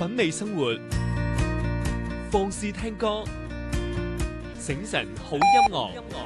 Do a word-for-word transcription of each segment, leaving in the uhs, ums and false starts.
品味生活，放肆聽歌，醒神好音樂。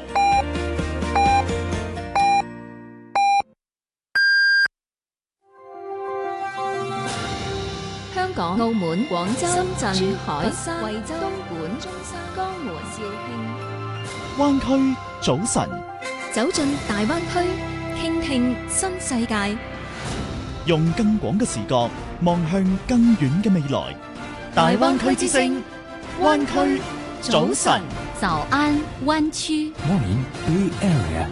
香港、澳門、廣州、深圳、珠海、 佛山、 惠州、東莞、中山、江門、肇慶。 灣區早晨， 走進大灣區，傾聽新世界。 用更廣嘅視角望向更遠嘅未來。大灣區之聲，灣區早晨。 早安灣區。 Morning Blue Area。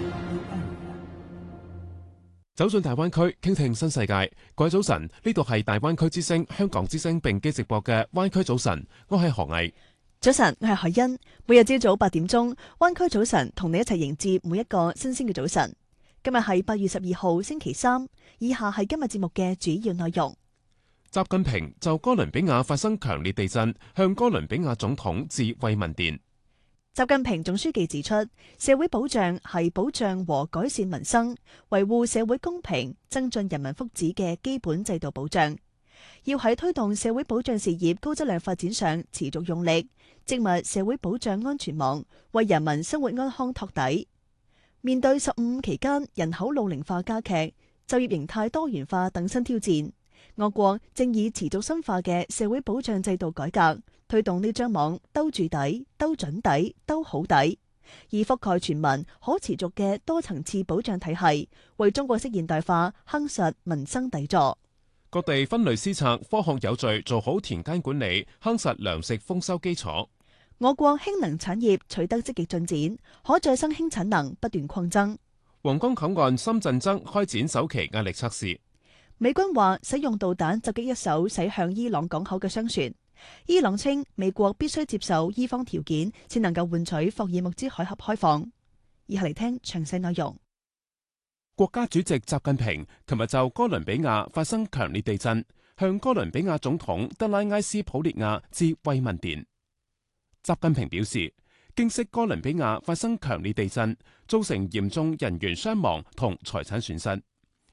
走進大灣區，傾聽新世界。各位早晨，呢度係大灣區之聲、香港之聲並機直播嘅灣區早晨。我係何毅。 早晨，我係海欣。每日朝早八點鐘，灣區早晨同你一齊迎接每一個新鮮嘅早晨。今日係八月十二號星期三，以下係今日節目嘅主要內容。 習近平就哥倫比亞發生強烈地震，向哥倫比亞總統致慰問電。 習近平總書記指出，社會保障係保障和改善民生、維護社會公平、增進人民福祉嘅基本制度保障。要喺推動社會保障事業高質量發展上持續用力，織密社會保障安全網，為人民生活安康托底。面對十五期間人口老齡化加劇、就業形態多元化等新挑戰，我國正以持續深化嘅社會保障制度改革，推動呢張網兜住底、兜準底、兜好底，以覆蓋全民可持續嘅多層次保障體系，為中國式現代化夯實民生底座。 各地分類施策，科學有序做好田間管理，夯實糧食豐收基礎。 我國氫能產業取得積極進展，可再生氫產能不斷擴增。 皇崗口岸深圳增開展首期壓力測試。 美軍話使用導彈襲擊一艘駛向伊朗港口嘅商船。伊朗稱美國必須接受伊方條件，先能夠換取霍爾木茲海峽開放。以下嚟聽詳細內容。 國家主席習近平琴日就哥倫比亞發生強烈地震，向哥倫比亞總統德拉埃斯普列亞致慰問電。習近平表示，經悉哥倫比亞發生強烈地震，造成嚴重人員傷亡同財產損失。